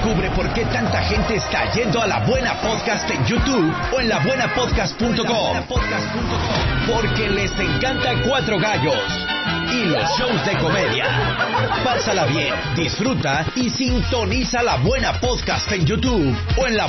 Descubre por qué tanta gente está yendo a La Buena Podcast en YouTube o en labuenapodcast.com. Porque les encanta Cuatro Gallos y los shows de comedia. Pásala bien, disfruta y sintoniza La Buena Podcast en YouTube o en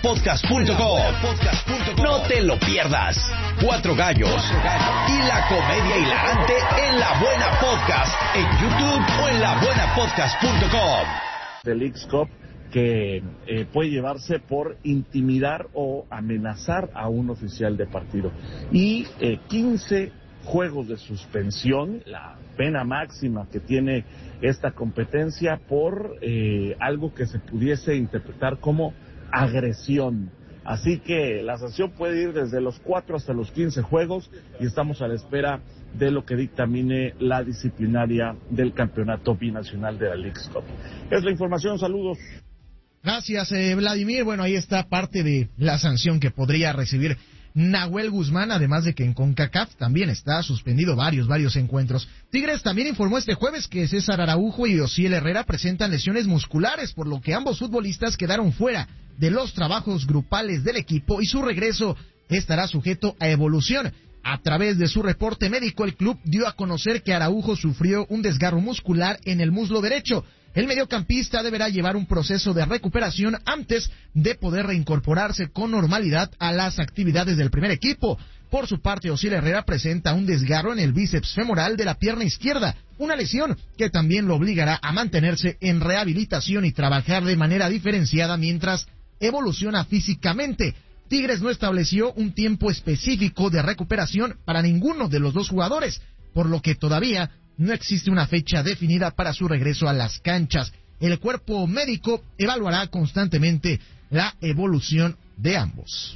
labuenapodcast.com. No te lo pierdas. Cuatro Gallos y la comedia hilarante en La Buena Podcast en YouTube o en labuenapodcast.com. Del Leagues Cup que puede llevarse por intimidar o amenazar a un oficial de partido. Y 15 juegos de suspensión, la pena máxima que tiene esta competencia por algo que se pudiese interpretar como agresión. Así que la sanción puede ir desde los 4 hasta los 15 juegos y estamos a la espera de lo que dictamine la disciplinaria del campeonato binacional de la Leagues Cup. Es la información, saludos. Gracias, Vladimir. Bueno, ahí está parte de la sanción que podría recibir Nahuel Guzmán, además de que en CONCACAF también está suspendido varios encuentros. Tigres también informó este jueves que César Araujo y Osiel Herrera presentan lesiones musculares, por lo que ambos futbolistas quedaron fuera de los trabajos grupales del equipo y su regreso estará sujeto a evolución. A través de su reporte médico, el club dio a conocer que Araujo sufrió un desgarro muscular en el muslo derecho. El mediocampista deberá llevar un proceso de recuperación antes de poder reincorporarse con normalidad a las actividades del primer equipo. Por su parte, Osiel Herrera presenta un desgarro en el bíceps femoral de la pierna izquierda, una lesión que también lo obligará a mantenerse en rehabilitación y trabajar de manera diferenciada mientras evoluciona físicamente. Tigres no estableció un tiempo específico de recuperación para ninguno de los dos jugadores, por lo que todavía no existe una fecha definida para su regreso a las canchas. El cuerpo médico evaluará constantemente la evolución de ambos.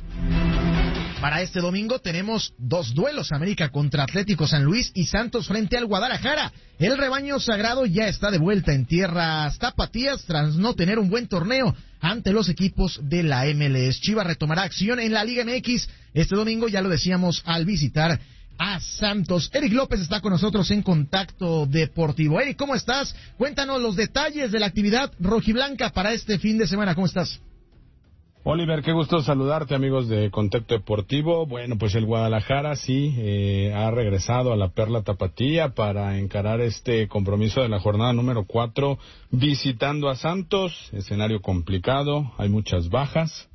Para este domingo tenemos 2 duelos: América contra Atlético San Luis y Santos frente al Guadalajara. El rebaño sagrado ya está de vuelta en tierras tapatías tras no tener un buen torneo ante los equipos de la MLS. Chivas retomará acción en la Liga MX este domingo, ya lo decíamos, al visitar a Santos. Eric López está con nosotros en Contacto Deportivo. Eric, ¿cómo estás? Cuéntanos los detalles de la actividad rojiblanca para este fin de semana. ¿Cómo estás? Oliver, qué gusto saludarte, amigos de Contacto Deportivo. Bueno, pues el Guadalajara sí ha regresado a la Perla Tapatía para encarar este compromiso de la jornada número 4 visitando a Santos. Escenario complicado, hay muchas bajas.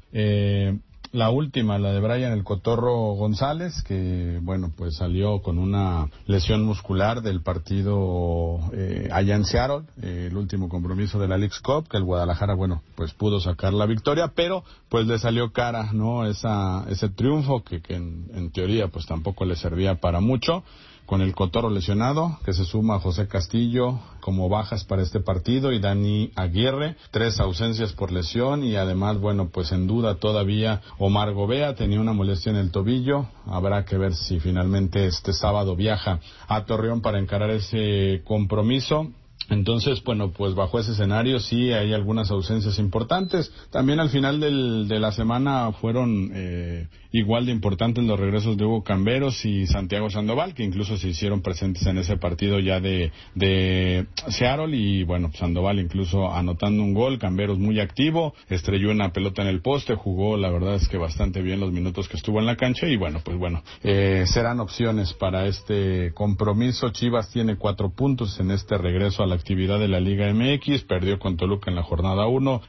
La última, la de Brian el Cotorro González, que bueno, pues salió con una lesión muscular del partido allá en Seattle, el último compromiso de la Leagues Cup, que el Guadalajara, bueno, pues pudo sacar la victoria, pero pues le salió cara, ¿no? Ese triunfo que en teoría pues tampoco le servía para mucho. Con el Cotorro lesionado, que se suma a José Castillo como bajas para este partido y Dani Aguirre, 3 ausencias por lesión y además, bueno, pues en duda todavía Omar Gobea, tenía una molestia en el tobillo. Habrá que ver si finalmente este sábado viaja a Torreón para encarar ese compromiso. Entonces, bueno, pues bajo ese escenario sí hay algunas ausencias importantes. También al final de la semana fueron igual de importantes los regresos de Hugo Camberos y Santiago Sandoval, que incluso se hicieron presentes en ese partido ya de Seattle. Y bueno, Sandoval incluso anotando un gol, Camberos muy activo, estrelló una pelota en el poste, jugó la verdad es que bastante bien los minutos que estuvo en la cancha. Y bueno, pues bueno, serán opciones para este compromiso. Chivas tiene 4 puntos en este regreso a la actividad de la Liga MX, perdió con Toluca en la jornada 1,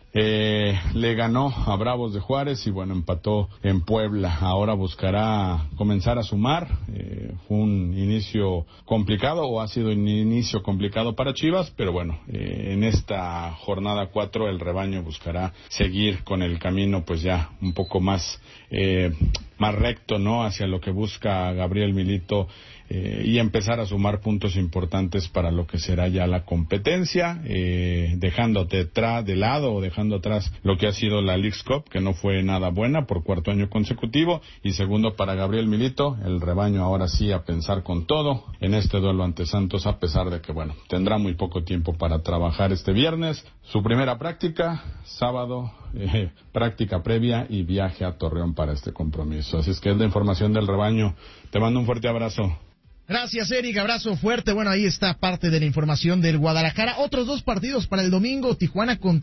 le ganó a Bravos de Juárez y bueno, empató en Puebla. Ahora buscará comenzar a sumar. Fue un inicio complicado, o ha sido un inicio complicado para Chivas, pero bueno, en esta jornada 4 el rebaño buscará seguir con el camino pues ya un poco más recto, ¿no? Hacia lo que busca Gabriel Milito, y empezar a sumar puntos importantes para lo que será ya la competencia, dejando de lado o dejando atrás lo que ha sido la Leagues Cup, que no fue nada buena por 4º año consecutivo. Y segundo, para Gabriel Milito, el rebaño ahora sí a pensar con todo en este duelo ante Santos, a pesar de que bueno, tendrá muy poco tiempo para trabajar este viernes. Su primera práctica, sábado, práctica previa y viaje a Torreón para este compromiso. Así es que es la información del rebaño. Te mando un fuerte abrazo. Gracias, Eric, abrazo fuerte. Bueno, ahí está parte de la información del Guadalajara. Otros 2 partidos para el domingo: Tijuana contra